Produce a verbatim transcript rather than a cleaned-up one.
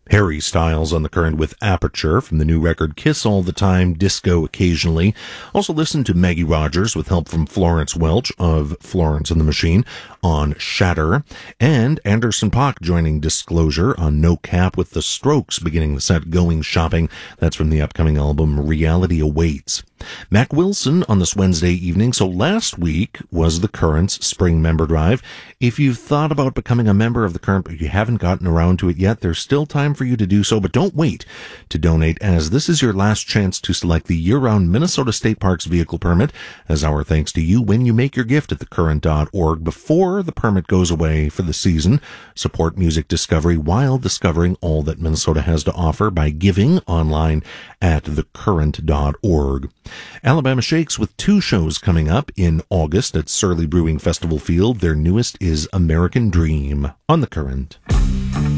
Harry Styles on the Current with Aperture from the new record Kiss All the Time, Disco Occasionally. Also listen to Maggie Rogers with help from Florence Welch of Florence and the Machine on Shatter. And Anderson .Paak joining Disclosure on No Cap with The Strokes beginning the set Going Shopping. That's from the upcoming album Reality Awaits. Mac Wilson on this Wednesday evening. So last week was the Current's Spring Member Drive. If you've thought about becoming a member of the Current but you haven't gotten around to it yet, there's still time for you to do so, but don't wait to donate, as this is your last chance to select the year-round Minnesota State Parks vehicle permit as our thanks to you when you make your gift at the current dot org before the permit goes away for the season. Support music discovery while discovering all that Minnesota has to offer by giving online at the current dot org. Alabama Shakes with two shows coming up in August at Surly Brewing Festival Field. Their newest is American Dream on The Current.